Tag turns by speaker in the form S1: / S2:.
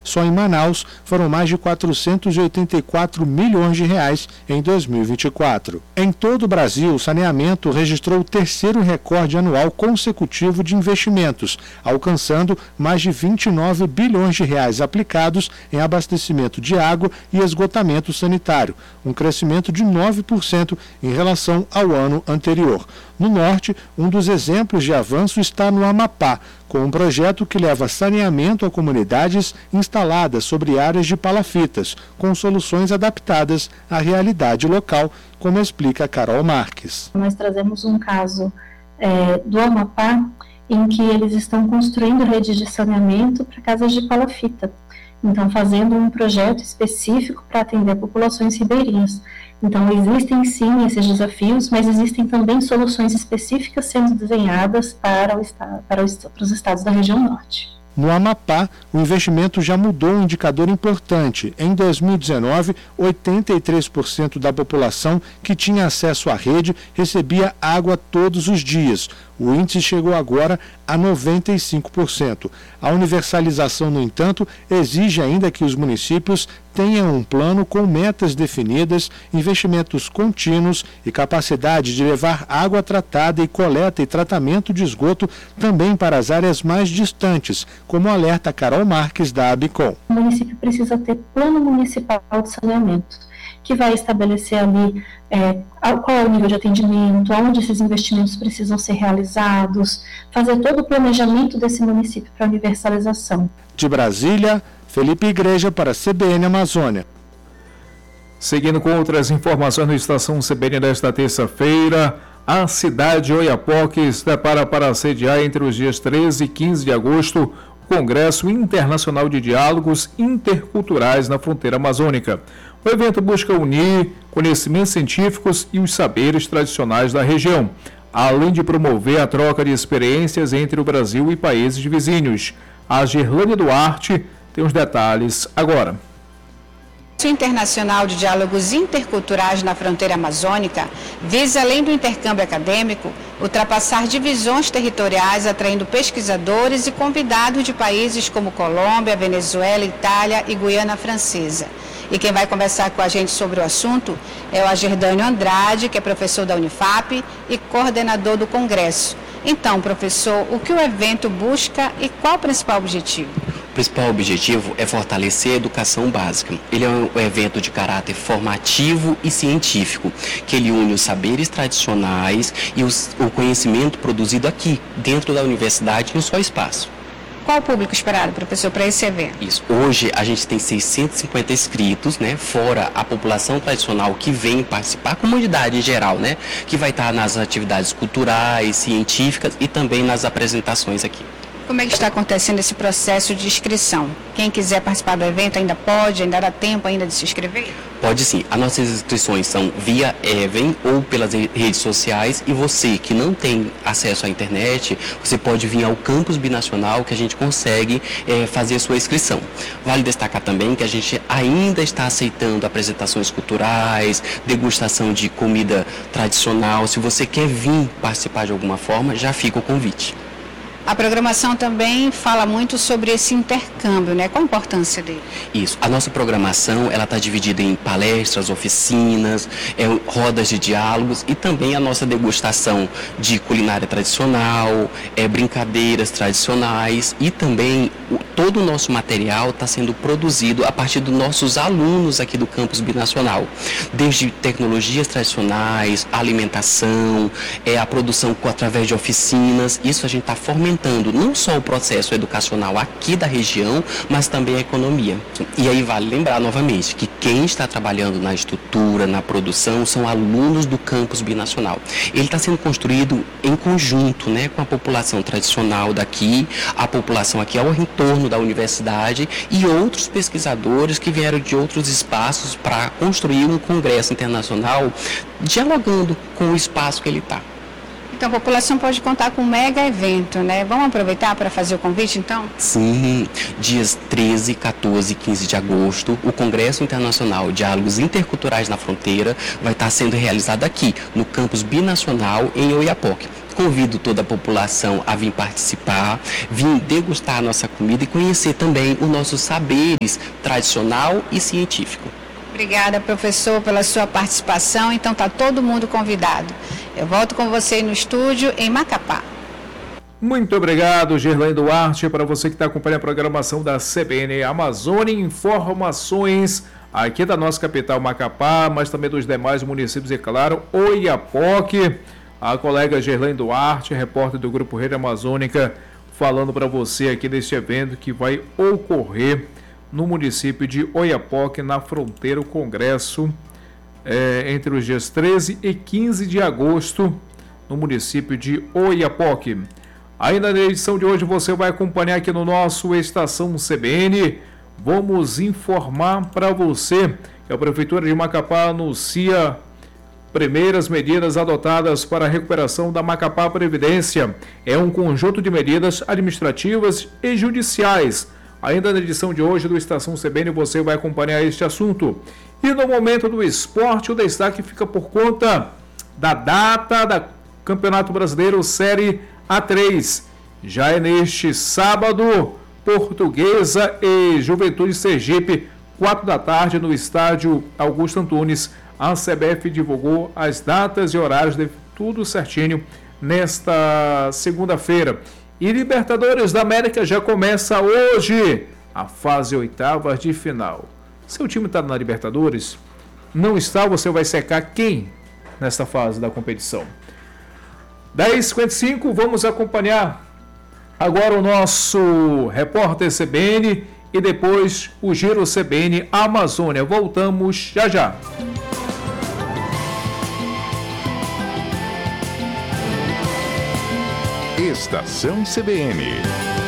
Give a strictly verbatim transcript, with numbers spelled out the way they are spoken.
S1: Só em Manaus foram mais de quatrocentos e oitenta e quatro milhões de reais em dois mil e vinte e quatro. Em todo o Brasil, o saneamento registrou o terceiro recorde anual consecutivo de investimentos, alcançando mais de vinte e nove bilhões de reais aplicados em abastecimento de água e esgotamento sanitário, um crescimento de nove por cento em relação ao ano anterior. No norte, um dos exemplos de avanço está no Amapá, com um projeto que leva saneamento a comunidades instaladas sobre áreas de palafitas, com soluções adaptadas à realidade local, como explica Carol Marques.
S2: Nós trazemos um caso é, do Amapá, em que eles estão construindo redes de saneamento para casas de palafita. Então, fazendo um projeto específico para atender populações ribeirinhas. Então, existem sim esses desafios, mas existem também soluções específicas sendo desenhadas para, o estado, para, os, para os estados da região norte.
S1: No Amapá, o investimento já mudou um indicador importante. Em dois mil e dezenove, oitenta e três por cento da população que tinha acesso à rede recebia água todos os dias. O índice chegou agora a noventa e cinco por cento. A universalização, no entanto, exige ainda que os municípios tenham um plano com metas definidas, investimentos contínuos e capacidade de levar água tratada e coleta e tratamento de esgoto também para as áreas mais distantes, como alerta Carol Marques, da Abicom.
S2: O município precisa ter plano municipal de saneamento, que vai estabelecer ali é, qual é o nível de atendimento, onde esses investimentos precisam ser realizados, fazer todo o planejamento desse município para universalização.
S1: De Brasília, Felipe Igreja para a C B N Amazônia.
S3: Seguindo com outras informações no Estação C B N desta terça-feira, a cidade de Oiapoque se prepara para sediar entre os dias treze e quinze de agosto o Congresso Internacional de Diálogos Interculturais na Fronteira Amazônica. O evento busca unir conhecimentos científicos e os saberes tradicionais da região, além de promover a troca de experiências entre o Brasil e países vizinhos. A Gerlane Duarte tem os detalhes agora.
S4: O Internacional de Diálogos Interculturais na Fronteira Amazônica visa, além do intercâmbio acadêmico, ultrapassar divisões territoriais, atraindo pesquisadores e convidados de países como Colômbia, Venezuela, Itália e Guiana Francesa. E quem vai conversar com a gente sobre o assunto é o Agerdânio Andrade, que é professor da Unifap e coordenador do Congresso. Então, professor, o que o evento busca e qual o principal objetivo?
S5: O principal objetivo é fortalecer a educação básica. Ele é um evento de caráter formativo e científico, que ele une os saberes tradicionais e os, o conhecimento produzido aqui, dentro da universidade, em um só espaço.
S4: Qual o público esperado, professor, para esse evento?
S5: Isso. Hoje a gente tem seiscentos e cinquenta inscritos, né? Fora a população tradicional que vem participar, a comunidade em geral, né? Que vai estar nas atividades culturais, científicas e também nas apresentações aqui.
S4: Como é que está acontecendo esse processo de inscrição? Quem quiser participar do evento ainda pode, ainda dá tempo ainda de se inscrever?
S5: Pode sim. As nossas inscrições são via Even ou pelas redes sociais, e você que não tem acesso à internet, você pode vir ao campus binacional que a gente consegue é, fazer a sua inscrição. Vale destacar também que a gente ainda está aceitando apresentações culturais, degustação de comida tradicional. Se você quer vir participar de alguma forma, já fica o convite.
S4: A programação também fala muito sobre esse intercâmbio, né? Qual a importância dele?
S5: Isso. A nossa programação, ela está dividida em palestras, oficinas, é, rodas de diálogos e também a nossa degustação de culinária tradicional, é, brincadeiras tradicionais e também o, todo o nosso material está sendo produzido a partir dos nossos alunos aqui do campus binacional. Desde tecnologias tradicionais, alimentação, é, a produção através de oficinas, isso a gente está fomentando não só o processo educacional aqui da região, mas também a economia. E aí vale lembrar novamente que quem está trabalhando na estrutura, na produção, são alunos do campus binacional. Ele está sendo construído em conjunto, né, com a população tradicional daqui, a população aqui ao entorno da universidade e outros pesquisadores que vieram de outros espaços para construir um congresso internacional dialogando com o espaço que ele está.
S4: Então a população pode contar com um mega evento, né? Vamos aproveitar para fazer o convite, então?
S5: Sim, dias treze, quatorze e quinze de agosto, o Congresso Internacional Diálogos Interculturais na Fronteira vai estar sendo realizado aqui, no campus binacional em Oiapoque. Convido toda a população a vir participar, vir degustar a nossa comida e conhecer também os nossos saberes tradicional e científico.
S4: Obrigada, professor, pela sua participação. Então está todo mundo convidado. Eu volto com você no estúdio em Macapá.
S3: Muito obrigado, Gerlaine Duarte, para você que está acompanhando a programação da C B N Amazônia. Informações aqui da nossa capital Macapá, mas também dos demais municípios e, claro, Oiapoque. A colega Gerlaine Duarte, repórter do Grupo Rede Amazônica, falando para você aqui deste evento que vai ocorrer no município de Oiapoque, na fronteira, o Congresso, é, entre os dias treze e quinze de agosto, no município de Oiapoque. Ainda na edição de hoje você vai acompanhar aqui no nosso Estação C B N. Vamos informar para você que a Prefeitura de Macapá anuncia primeiras medidas adotadas para a recuperação da Macapá Previdência. É um conjunto de medidas administrativas e judiciais. Ainda na edição de hoje do Estação C B N você vai acompanhar este assunto. E no momento do esporte, o destaque fica por conta da data da Campeonato Brasileiro Série A três. Já é neste sábado, Portuguesa e Juventude Sergipe, quatro da tarde, no estádio Augusto Antunes. A C B F divulgou as datas e horários, de tudo certinho, nesta segunda-feira. E Libertadores da América já começa hoje a fase oitavas de final. Seu time está na Libertadores? Não está, você vai secar quem nesta fase da competição? dez e cinquenta e cinco, vamos acompanhar agora o nosso repórter C B N e depois o Giro C B N Amazônia. Voltamos já já.
S6: Estação C B N.